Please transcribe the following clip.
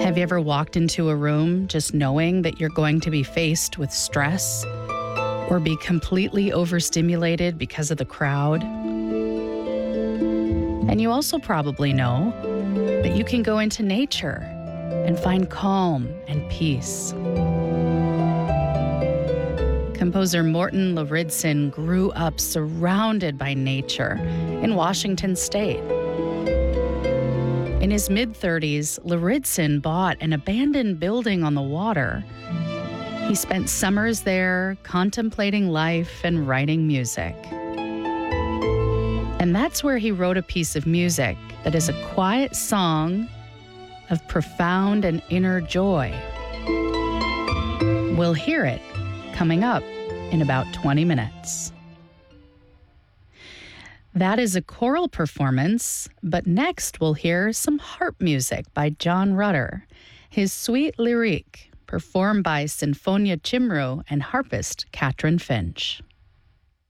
Have you ever walked into a room just knowing that you're going to be faced with stress or be completely overstimulated because of the crowd? And you also probably know that you can go into nature and find calm and peace. Composer Morton Lauridsen grew up surrounded by nature in Washington State. In his mid-30s, Lauridsen bought an abandoned building on the water. He spent summers there contemplating life and writing music. And that's where he wrote a piece of music that is a quiet song of profound and inner joy. We'll hear it coming up in about 20 minutes. That is a choral performance, but next we'll hear some harp music by John Rutter, his Suite Lyrique, performed by Sinfonia Cymru and harpist Katrin Finch.